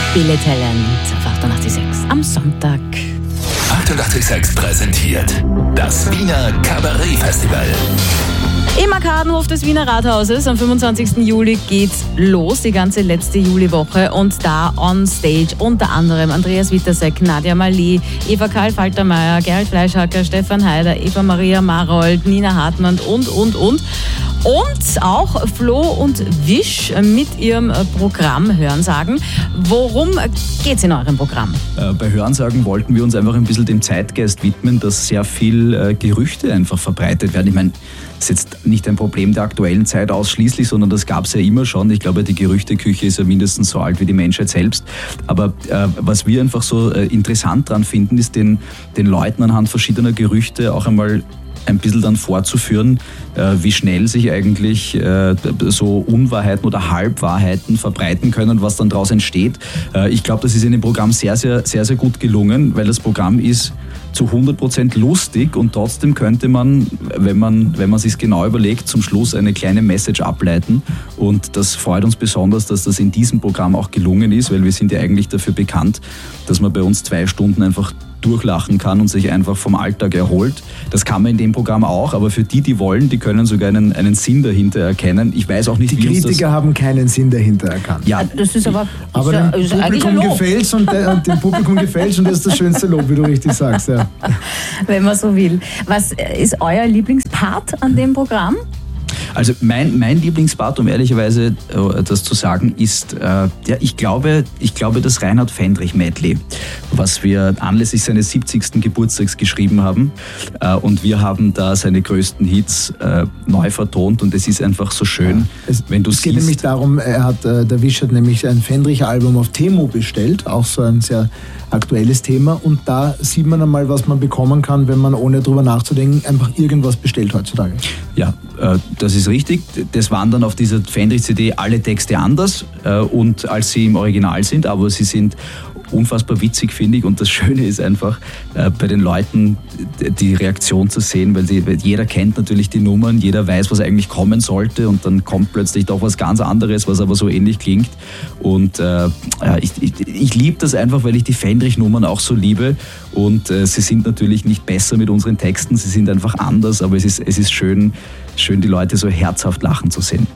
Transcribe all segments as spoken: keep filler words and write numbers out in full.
Billy Talent auf achtundachtzig Komma sechs am Sonntag. achtundachtzig Komma sechs präsentiert das Wiener Kabarett-Festival. Im Arkadenhof des Wiener Rathauses am fünfundzwanzigsten Juli geht's los, die ganze letzte Juliwoche. Und da on stage unter anderem Andreas Wittersek, Nadia Mali, Eva Karl Faltermeier, Gerald Fleischhacker, Stefan Heider, Eva Maria Marold, Nina Hartmann und, und, und. Und auch Flo und Wisch mit ihrem Programm Hörensagen. Worum geht's in eurem Programm? Äh, bei Hörensagen wollten wir uns einfach ein bisschen dem Zeitgeist widmen, dass sehr viel äh, Gerüchte einfach verbreitet werden. Ich meine, das ist jetzt nicht ein Problem der aktuellen Zeit ausschließlich, sondern das gab es ja immer schon. Ich glaube, die Gerüchteküche ist ja mindestens so alt wie die Menschheit selbst. Aber äh, was wir einfach so äh, interessant dran finden, ist den, den Leuten anhand verschiedener Gerüchte auch einmal ein bisschen dann vorzuführen, äh, wie schnell sich eigentlich äh, so Unwahrheiten oder Halbwahrheiten verbreiten können und was dann daraus entsteht. Äh, ich glaube, das ist in dem Programm sehr, sehr, sehr, sehr gut gelungen, weil das Programm ist zu hundert Prozent lustig und trotzdem könnte man, wenn man, wenn man sich genau überlegt, zum Schluss eine kleine Message ableiten. Und das freut uns besonders, dass das in diesem Programm auch gelungen ist, weil wir sind ja eigentlich dafür bekannt, dass man bei uns zwei Stunden einfach durchlachen kann und sich einfach vom Alltag erholt. Das kann man in dem Programm auch, aber für die, die wollen, die können sogar einen, einen Sinn dahinter erkennen. Ich weiß auch nicht, die wie uns Kritiker das haben keinen Sinn dahinter erkannt. Ja, das ist aber, aber ist dem ja, ist Publikum gefällt's und, de, und dem Publikum gefällt's und das ist das schönste Lob, wie du richtig sagst. Ja. Wenn man so will. Was ist euer Lieblingspart an dem Programm? Also mein, mein Lieblingspart, um ehrlicherweise äh, das zu sagen, ist, äh, ja, ich glaube, ich glaube das Reinhard Fendrich-Medley, was wir anlässlich seines siebzigsten Geburtstags geschrieben haben. Äh, und wir haben da seine größten Hits äh, neu vertont und es ist einfach so schön, ja, es, wenn du es siehst. Es geht nämlich darum, er hat, äh, der Wisch hat nämlich ein Fendrich-Album auf Temu bestellt, auch so ein sehr aktuelles Thema, und da sieht man einmal, was man bekommen kann, wenn man ohne drüber nachzudenken einfach irgendwas bestellt heutzutage. Ja, äh, das ist richtig. Das waren dann auf dieser Fendrich-C D alle Texte anders äh, und als sie im Original sind, aber sie sind unfassbar witzig, finde ich. Und das Schöne ist einfach, äh, bei den Leuten die Reaktion zu sehen, weil, die, weil jeder kennt natürlich die Nummern, jeder weiß, was eigentlich kommen sollte und dann kommt plötzlich doch was ganz anderes, was aber so ähnlich klingt. Und äh, ich, ich, ich liebe das einfach, weil ich die Fendrich-Nummern auch so liebe und äh, sie sind natürlich nicht besser mit unseren Texten, sie sind einfach anders, aber es ist, es ist schön, schön, die Leute so herzhaft lachen zu sehen.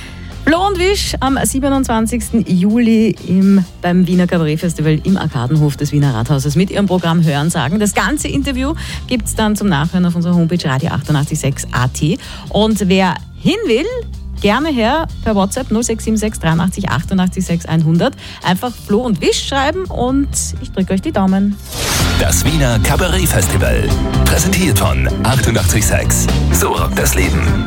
Flo und Wisch am siebenundzwanzigsten Juli im, beim Wiener Kabarett-Festival im Arkadenhof des Wiener Rathauses mit ihrem Programm Hörensagen. Das ganze Interview gibt es dann zum Nachhören auf unserer Homepage radio achtundachtzig Komma sechs Punkt a t. Und wer hin will, gerne her per WhatsApp null sechs sieben sechs dreiundachtzig achtundachtzig sechs hundert. Einfach Flo und Wisch schreiben und ich drücke euch die Daumen. Das Wiener Kabarett-Festival, präsentiert von achtundachtzig Komma sechs. So rockt das Leben.